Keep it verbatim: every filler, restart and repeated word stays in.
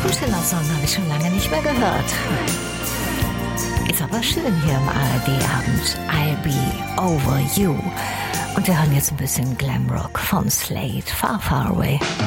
Schiller-Song habe ich schon lange nicht mehr gehört. Ist aber schön hier im A R D-Abend. I'll be over you. Und wir hören jetzt ein bisschen Glamrock von Slade, Far Far Away.